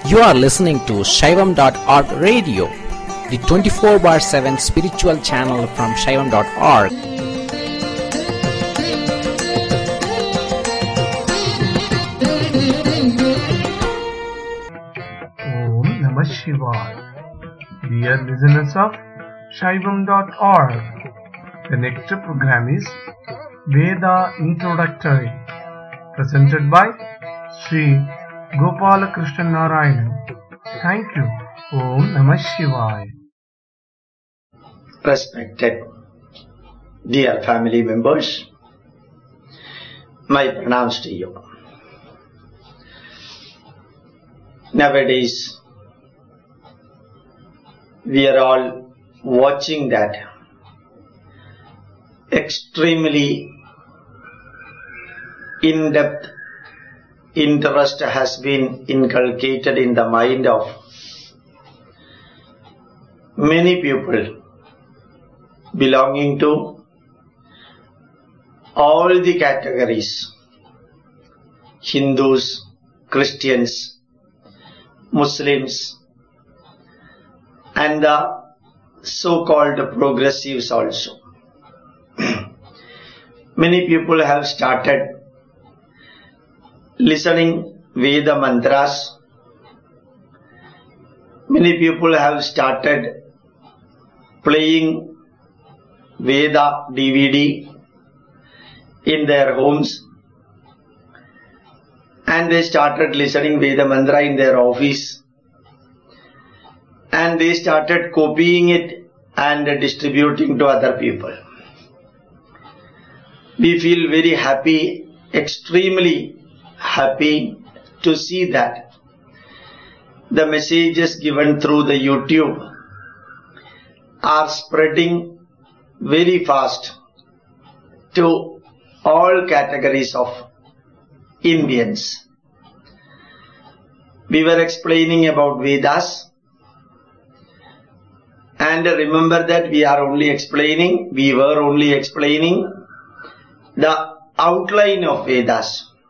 You are listening to Shaivam.org radio, the 24/7 spiritual channel from Shaivam.org. Om Namah Shivaya. Dear listeners of Shaivam.org, the next program is Veda Introductory, presented by Sri Gopalakrishnan Narayanan. Thank you. Om Namah Shivaya. Respected dear family members, my pranams to you. Nowadays, we are all watching that extremely in-depth interest has been inculcated in the mind of many people belonging to all the categories: Hindus, Christians, Muslims, and the so-called progressives also. Many people have started listening Veda mantras. Many people have started playing Veda DVD in their homes, and they started listening Veda mantra in their office, and they started copying it and distributing to other people. We feel very happy, extremely happy to see that the messages given through the YouTube are spreading very fast to all categories of Indians. We were explaining about Vedas, and remember that we were only explaining the outline of Vedas.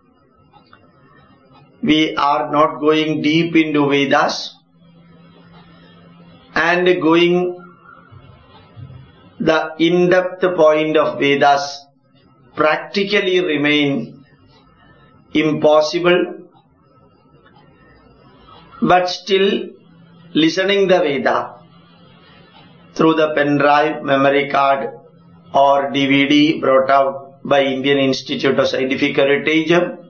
We are not going deep into Vedas and going the in-depth point of Vedas practically remain impossible, but still listening the Veda through the pen drive, memory card or DVD brought out by Indian Institute of Scientific Heritage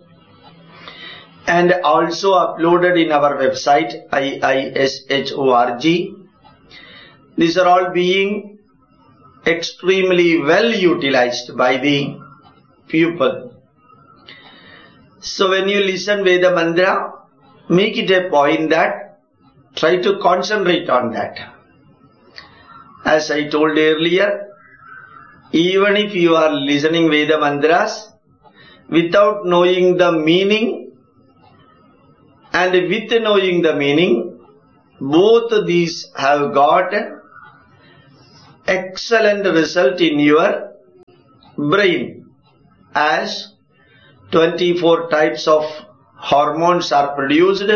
and also uploaded in our website IISH.org. These are all being extremely well utilized by the people. So when you listen Veda mantra, make it a point that try to concentrate on that. As I told earlier, even if you are listening Veda mantras without knowing the meaning and with knowing the meaning, both these have got excellent result in your brain, as 24 types of hormones are produced.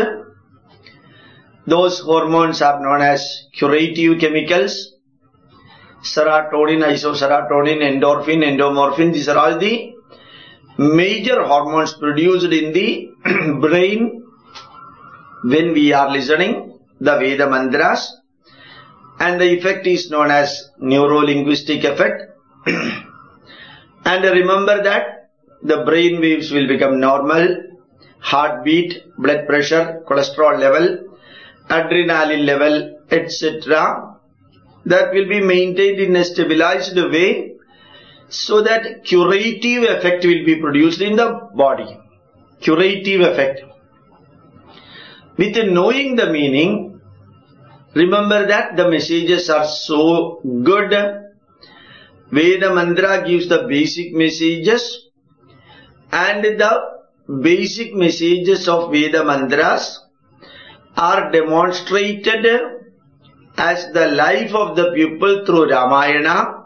Those hormones are known as curative chemicals: serotonin, isoserotonin, endorphin, endomorphin. These are all the major hormones produced in the brain when we are listening the Veda mantras, and the effect is known as neuro-linguistic effect. And remember that the brain waves will become normal, heartbeat, blood pressure, cholesterol level, adrenaline level, etc. that will be maintained in a stabilized way, so that curative effect will be produced in the body. Curative effect. With knowing the meaning, remember that the messages are so good. Veda mantra gives the basic messages, and the basic messages of Veda mantras are demonstrated as the life of the people through Ramayana,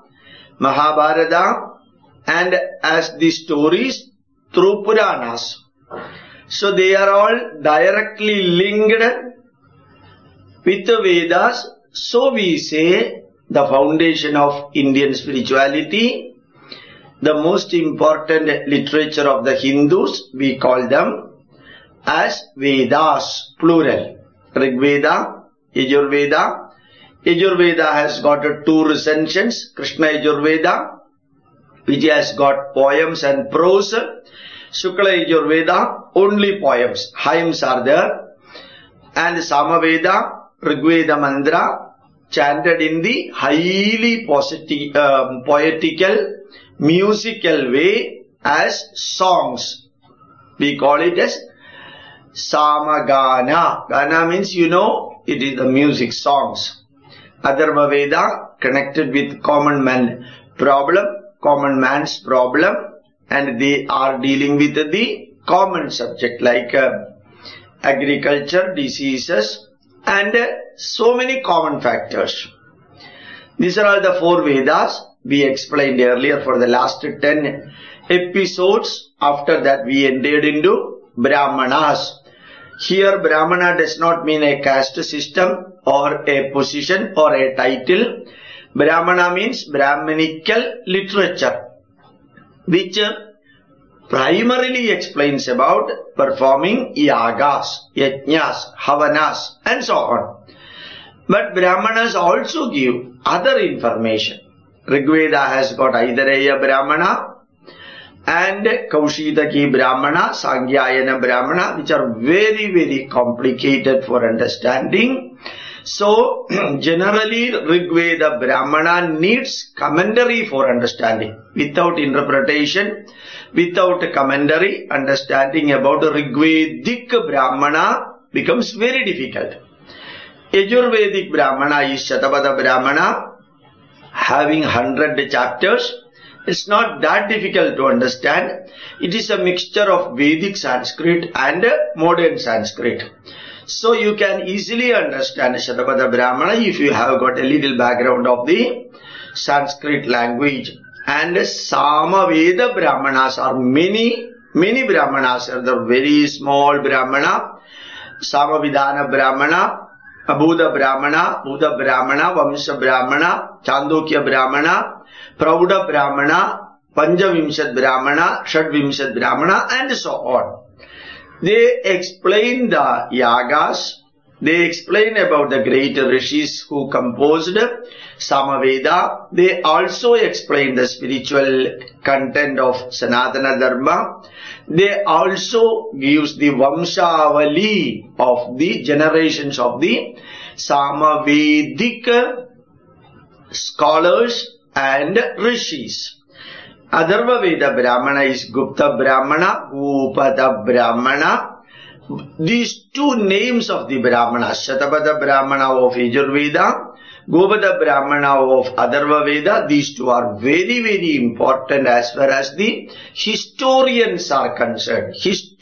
Mahabharata, and as the stories through Puranas. So they are all directly linked with the Vedas. So we say the foundation of Indian spirituality, the most important literature of the Hindus, we call them as Vedas, plural. Rig Veda, Yajurveda. Yajurveda has got two recensions, Krishna Yajurveda, which has got poems and prose. Shukla Yajurveda, only poems, hymns are there. And Samaveda, Rigveda Mantra, chanted in the highly poetical, musical way as songs. We call it as Samagana. Gana means, it is the music, songs. Atharva Veda connected with common man's problem, and they are dealing with the common subject like agriculture, diseases, and so many common factors. These are all the four Vedas we explained earlier for the last 10 episodes. After that we entered into Brahmanas. Here Brahmana does not mean a caste system or a position or a title. Brahmana means Brahmanical literature, which primarily explains about performing yagas, yajnas, havanas and so on. But Brahmanas also give other information. Rigveda has got Aidareya Brahmana and Kaushitaki Brahmana, Sangyayana Brahmana, which are very, very complicated for understanding. So, generally Rigveda Brahmana needs commentary for understanding. Without interpretation, without commentary, understanding about Rigvedic Brahmana becomes very difficult. Yajurvedic Brahmana is Shatapada Brahmana, having 100 chapters. It's not that difficult to understand. It is a mixture of Vedic Sanskrit and modern Sanskrit. So you can easily understand Shatapada Brahmana if you have got a little background of the Sanskrit language. And Samaveda Brahmanas are many Brahmanas are the very small Brahmana, Samavidhana Brahmana, Buddha Brahmana, Vamsa Brahmana, Chandokya Brahmana, Prauda Brahmana, Panjavimsat Brahmana, Shadvimsat Brahmana and so on. They explain the yagas, they explain about the great rishis who composed Samaveda. They also explain the spiritual content of Sanatana Dharma. They also gives the Vamshavali of the generations of the Samavedic scholars and rishis. Atharva Veda Brahmana is Gupta Brahmana, Upada Brahmana. These two names of the Brahmanas, Shatapada Brahmana of Yajurveda, Gopada Brahmana of Atharva Veda, these two are very, very important as far as the historians are concerned.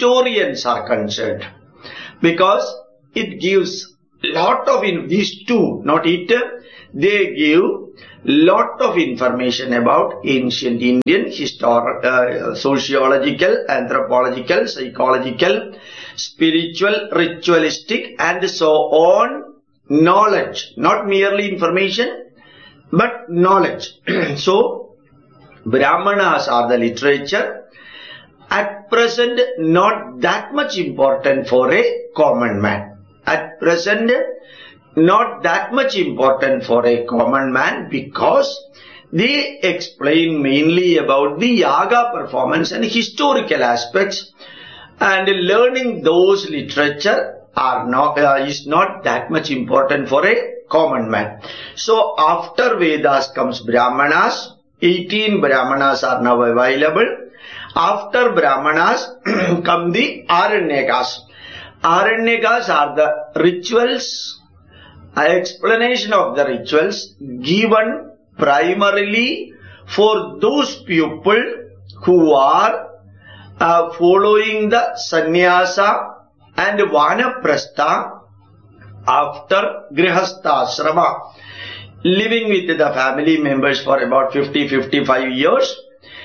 Because it gives lot of, these two, not it, they give lot of information about ancient Indian sociological, anthropological, psychological, spiritual, ritualistic and so on knowledge. Not merely information, but knowledge. So, Brahmanas are the literature. At present, not that much important for a common man. At present, not that much important for a common man because they explain mainly about the yaga performance and historical aspects, and learning those literature is not that much important for a common man. So after Vedas comes Brahmanas. 18 Brahmanas are now available. After Brahmanas come the Aranyakas. Aranyakas are the rituals, explanation of the rituals given primarily for those people who are following the sannyasa and vanaprastha after grihastha asrama, living with the family members for about 50-55 years.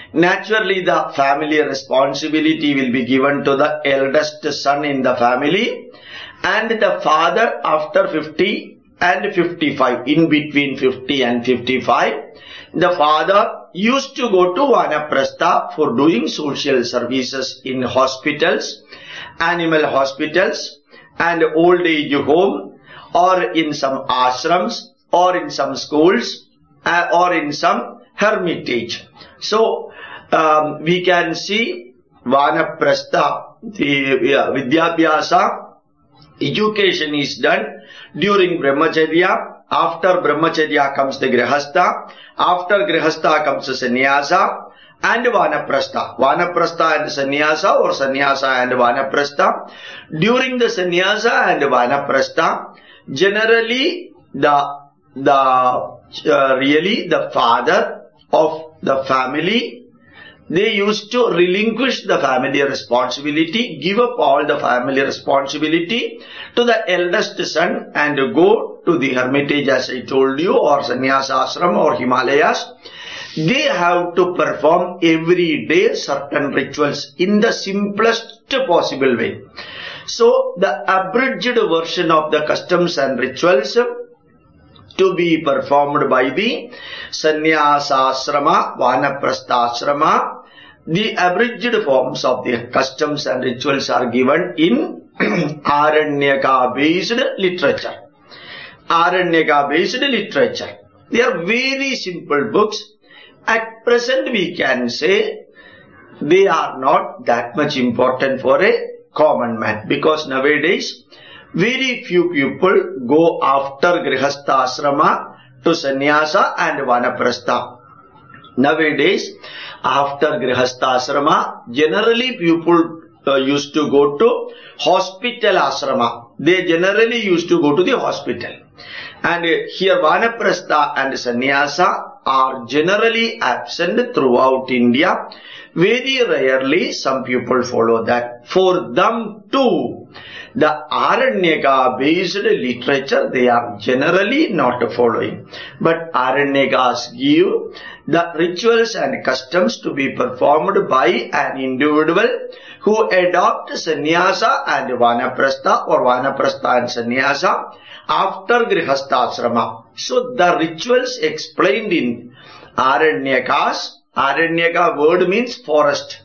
naturally the family responsibility will be given to the eldest son in the family, and the father after 50 and 55, in between 50 and 55, the father used to go to Vanaprastha for doing social services in hospitals, animal hospitals and old age home, or in some ashrams, or in some schools, or in some hermitage. So we can see Vanaprastha, the Vidyabhyasa, education is done during Brahmacharya. After Brahmacharya comes the Grihastha. After Grihastha comes the Sannyasa and Vanaprastha. Vanaprastha and Sannyasa, or Sannyasa and Vanaprastha. During the Sannyasa and Vanaprastha, generally really the father of the family, they used to relinquish the family responsibility, give up all the family responsibility to the eldest son and go to the hermitage, as I told you, or sannyasa ashram or Himalayas. They have to perform every day certain rituals in the simplest possible way. So the abridged version of the customs and rituals to be performed by the sannyasa ashrama, vanaprastha ashrama. The abridged forms of the customs and rituals are given in Aranyaka based literature. Aranyaka based literature. They are very simple books. At present we can say they are not that much important for a common man, because nowadays very few people go after Grihastha ashrama to sannyasa and vanaprastha. Nowadays, after Grihastha ashrama, generally people used to go to hospital ashrama. They generally used to go to the hospital. And here Vanaprastha and Sannyasa are generally absent throughout India. Very rarely some people follow that. For them too, the Aranyaka based literature they are generally not following. But Aranyakas give the rituals and customs to be performed by an individual who adopt sannyasa and vanaprastha, or vanaprastha and sannyasa after Grihastha ashrama. So the rituals explained in Aranyakas. Aranyaka word means forest.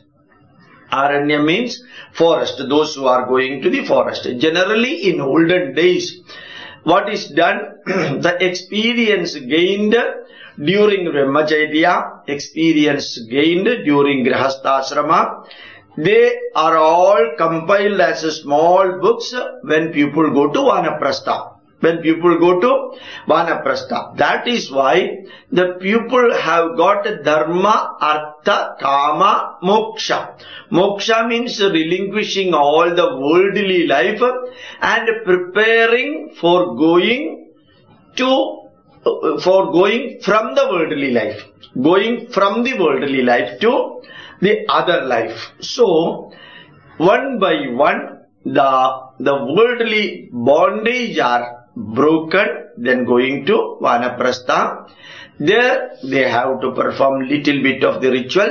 Aranya means forest, those who are going to the forest. Generally in olden days, what is done, the experience gained during Brahmacharya, experience gained during Grihastha ashrama, they are all compiled as small books when people go to Vanaprastha. When people go to Vanaprastha. That is why the people have got dharma, artha, kama, moksha. Moksha means relinquishing all the worldly life and preparing for going from the worldly life. Going from the worldly life to the other life. So, one by one, the worldly bondage are broken, then going to Vanaprastha. There they have to perform little bit of the ritual